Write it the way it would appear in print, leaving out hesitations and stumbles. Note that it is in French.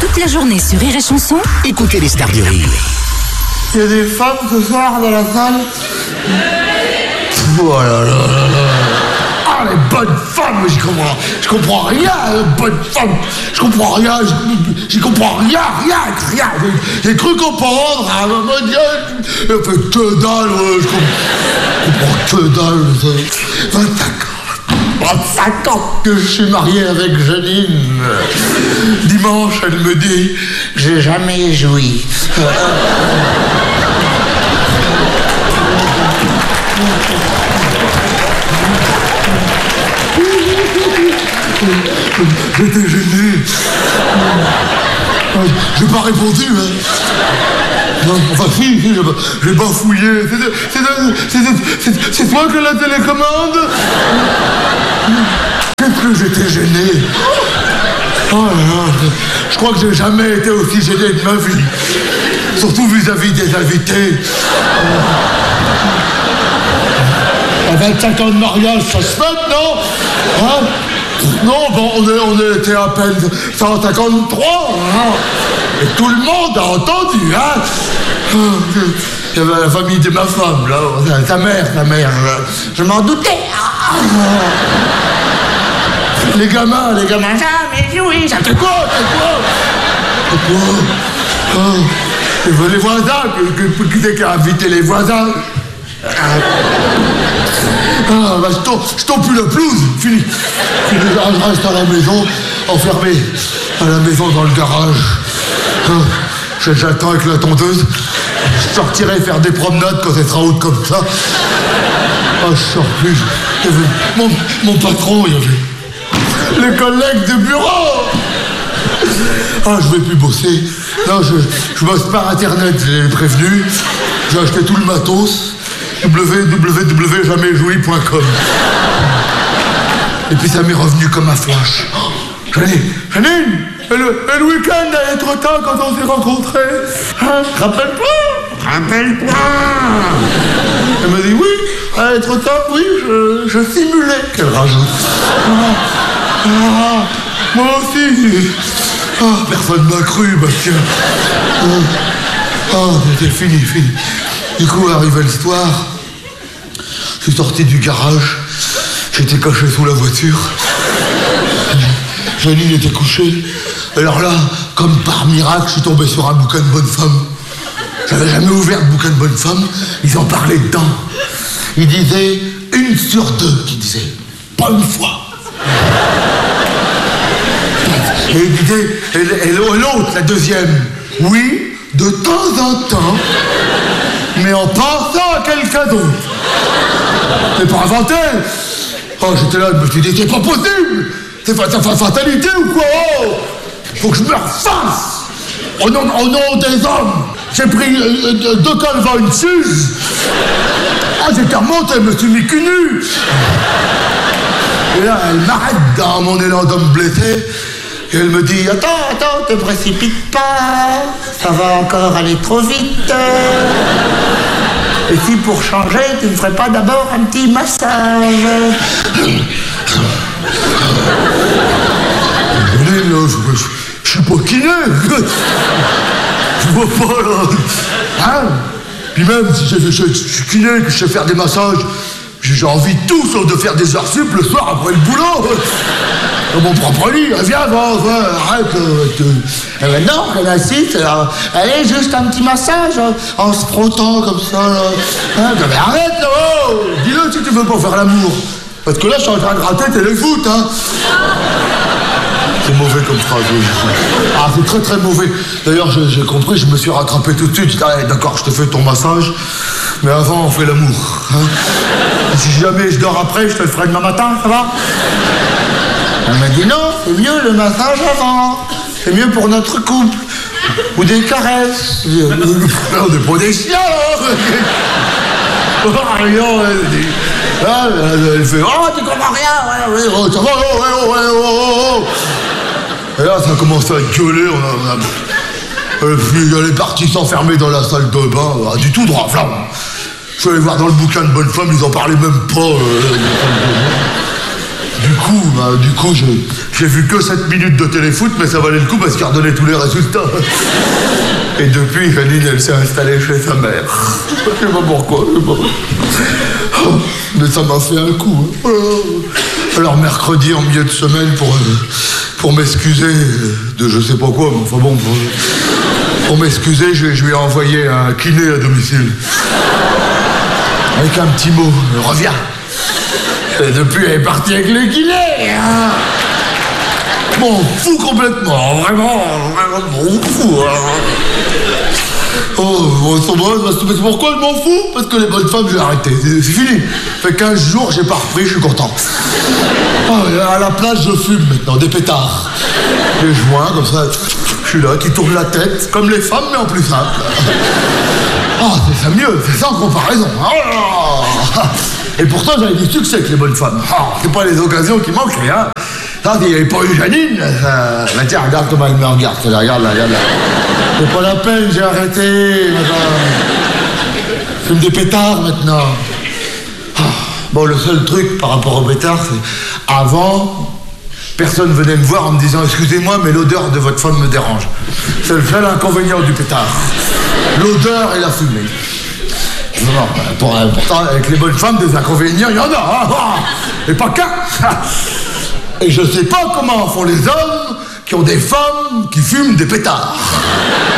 Toute la journée sur Rire et Chanson, Écoutez les stars du rire. Il y a des femmes ce soir dans la salle. Oh là là là là. Ah, les bonnes femmes, je comprends rien, les bonnes femmes. Je comprends rien, j'y comprends rien. J'ai cru comprendre, à un moment donné, il fait que dalle, je comprends que dalle. 25 ans que je suis marié avec Janine. Dimanche, elle me dit, j'ai jamais joui. J'étais gêné. J'ai pas répondu, hein. Non, enfin si, j'ai pas fouillé. C'est toi qui as la télécommande? Qu'est-ce que j'étais gêné. Oh là là, je crois que j'ai jamais été aussi gêné de ma vie. Surtout vis-à-vis des invités. À 25 ans de mariage, ça se fête, non? Hein? Non, bon, on était à peine 153, hein? Et tout le monde a entendu, hein? Il y avait la famille de ma femme, là, ta mère, je m'en doutais. Les gamins, jamais joué, ça fait quoi? Les voisins, qui c'est qui a invité les voisins? Bah, je tombe plus la pelouse, fini. Je reste à la maison, enfermé à la maison dans le garage. J'attends avec la tondeuse. Je sortirai faire des promenades quand elle sera haute comme ça. Je sors plus. Il y avait mon patron, il y avait les collègues de bureau. Je vais plus bosser. Non, je bosse par internet, je l'ai prévenu. J'ai acheté tout le matos. www.jamaisjoui.com. Et puis ça m'est revenu comme un flash. Janine, le week-end allait trop tard quand on s'est rencontrés. Hein, rappelle-toi. Elle m'a dit oui, allait trop tard, oui, je simulais. Qu'elle rajoute. Moi aussi. Personne m'a cru, Bastien. C'était fini. Du coup, arrivé le soir, je suis sorti du garage, j'étais caché sous la voiture. Janine était couchée. Alors là, comme par miracle, je suis tombé sur un bouquin de bonne femme. J'avais jamais ouvert de bouquin de bonne femme, ils en parlaient dedans. Ils disaient 1 sur 2 qui disait pas une fois. Et il disait, et l'autre, la deuxième, oui, de temps en temps, mais en pensant à quelqu'un d'autre. C'est pas inventé. J'étais là, je me suis dit, c'est pas possible. C'est fatalité ou quoi? Faut que je me refasse. Au nom des hommes. J'ai pris 2 calvas, une suze. J'étais remonté, je me suis mis cul nu. Et là, elle m'arrête dans mon élan d'homme blessé. Et elle me dit, attends, te précipite pas. Ça va encore aller trop vite. Et si pour changer, tu ne ferais pas d'abord un petit massage? Je suis pas kiné. Je vois pas là. Hein? Puis même si je suis kiné, que je sais faire des massages, j'ai envie de tout sauf de faire des heures sup le soir après le boulot. Dans mon propre lit, viens, arrête. Et maintenant, elle assiste, allez, juste un petit massage, en se frottant comme ça, là. Mais arrête, là, dis-le si tu veux pas faire l'amour. Parce que là, je suis en train de gratter téléfoot, hein. C'est mauvais comme phrase, oui. C'est très très mauvais. D'ailleurs, j'ai compris, je me suis rattrapé tout de suite. Je dis, allez, d'accord, je te fais ton massage, mais avant, on fait l'amour, hein. Si jamais je dors après, je te le ferai demain matin, ça va? Elle m'a dit non, c'est mieux le massage avant. C'est mieux pour notre couple. Ou des caresses. On n'est pas des chiens, elle fait, tu comprends rien, ça va, Et là, ça a commencé à gueuler, et puis elle est partie s'enfermer dans la salle de bain, du tout droit, flamme. Je suis allé voir dans le bouquin de bonne femme, ils en parlaient même pas. Du coup, j'ai vu que 7 minutes de téléfoot, mais ça valait le coup parce qu'il redonnait tous les résultats. Et depuis, Janine, elle s'est installée chez sa mère. Je sais pas pourquoi, mais ça m'a fait un coup. Alors mercredi, en milieu de semaine, pour m'excuser de je sais pas quoi, mais enfin bon, pour m'excuser, je lui ai envoyé un kiné à domicile. Avec un petit mot, reviens. Et depuis, elle est partie avec le kiné. Hein. M'en fous complètement, vraiment m'en fous. Oh, c'est pourquoi je m'en fous? Parce que les bonnes femmes, j'ai arrêté. C'est fini. Ça fait 15 jours, j'ai pas repris, je suis content. À la place, je fume maintenant, des pétards. Des joints, comme ça, je suis là, qui tourne la tête, comme les femmes, mais en plus simple. C'est ça mieux, c'est ça en comparaison. Et pourtant, j'avais du succès avec les bonnes femmes. C'est pas les occasions qui manquaient, hein. Il n'y avait pas eu Janine. Bah tiens, regarde comment elle me regarde. Regarde là. C'est pas la peine, j'ai arrêté. Je fume des pétards maintenant. Bon, le seul truc par rapport aux pétards, c'est... Avant, personne venait me voir en me disant « Excusez-moi, mais l'odeur de votre femme me dérange. » C'est le seul inconvénient du pétard. L'odeur et la fumée. Non, pourtant, avec les bonnes femmes, des inconvénients, il y en a. Hein. Et pas qu'un. Et je sais pas comment font les hommes qui ont des femmes qui fument des pétards.